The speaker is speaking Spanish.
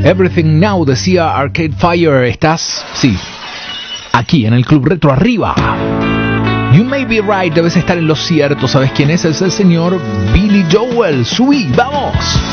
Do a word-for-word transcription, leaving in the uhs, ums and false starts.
Everything Now, decía Arcade Fire. Estás, sí, aquí en el Club Retro Arriba. You may be right, debes estar en lo cierto. ¿Sabes quién es? Es el señor Billy Joel. Subí, vamos.